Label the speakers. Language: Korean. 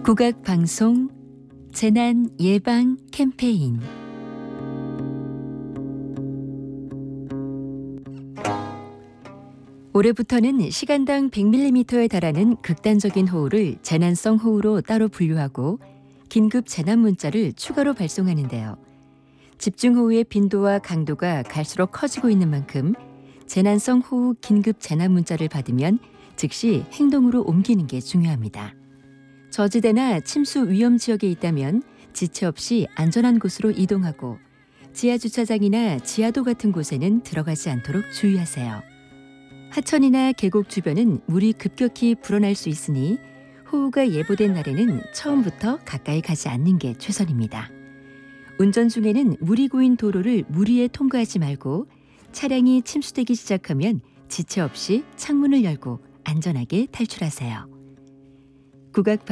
Speaker 1: 국악방송 재난 예방 캠페인. 올해부터는 시간당 100mm에 달하는 극단적인 호우를 재난성 호우로 따로 분류하고 긴급 재난 문자를 추가로 발송하는데요. 집중호우의 빈도와 강도가 갈수록 커지고 있는 만큼 재난성 호우 긴급 재난 문자를 받으면 즉시 행동으로 옮기는 게 중요합니다. 저지대나 침수 위험 지역에 있다면 지체 없이 안전한 곳으로 이동하고 지하주차장이나 지하도 같은 곳에는 들어가지 않도록 주의하세요. 하천이나 계곡 주변은 물이 급격히 불어날 수 있으니 호우가 예보된 날에는 처음부터 가까이 가지 않는 게 최선입니다. 운전 중에는 물이 고인 도로를 무리해 통과하지 말고 차량이 침수되기 시작하면 지체 없이 창문을 열고 안전하게 탈출하세요. 국악